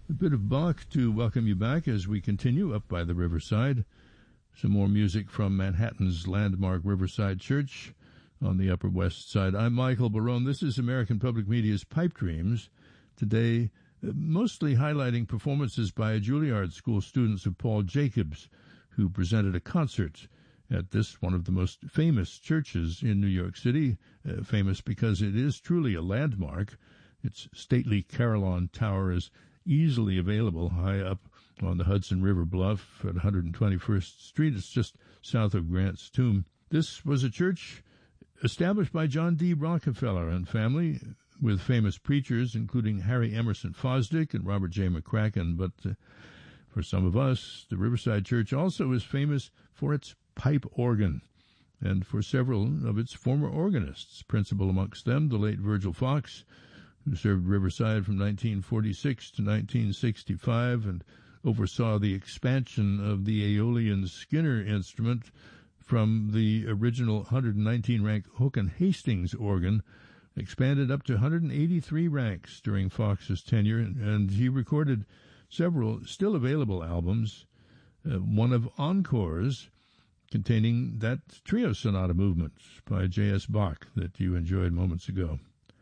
A bit of Bach to welcome you back as we continue up by the riverside. Some more music from Manhattan's landmark Riverside Church on the Upper West Side. I'm Michael Barone. This is American Public Media's Pipe Dreams. Today, mostly highlighting performances by Juilliard School students of Paul Jacobs, who presented a concert at this, one of the most famous churches in New York City, famous because it is truly a landmark. Its stately Carillon Tower is easily available high up on the Hudson River bluff at 121st Street. It's just south of Grant's Tomb. This was a church established by John D. Rockefeller and family, with famous preachers including Harry Emerson Fosdick and Robert J. McCracken. But for some of us, the Riverside Church also is famous for its pipe organ and for several of its former organists, principal amongst them the late Virgil Fox, who served Riverside from 1946 to 1965 and oversaw the expansion of the Aeolian Skinner instrument from the original 119-rank Hook and Hastings organ, expanded up to 183 ranks during Fox's tenure, and he recorded several still-available albums, one of Encores, containing that trio sonata movement by J.S. Bach that you enjoyed moments ago.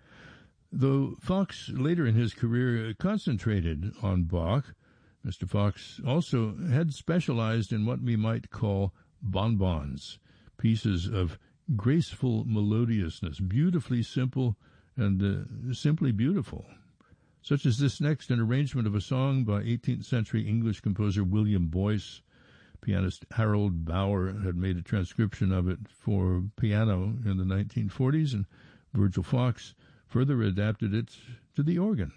Though Fox later in his career concentrated on Bach, Mr. Fox also had specialized in what we might call bonbons, pieces of graceful melodiousness, beautifully simple and simply beautiful, such as this next, an arrangement of a song by 18th century English composer William Boyce. Pianist Harold Bauer had made a transcription of it for piano in the 1940s, and Virgil Fox further adapted it to the organ.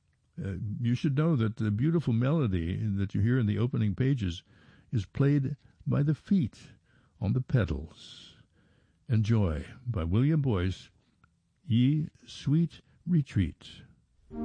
You should know that the beautiful melody that you hear in the opening pages is played by the feet on the pedals. Enjoy, by William Boyce, Ye Sweet Retreat.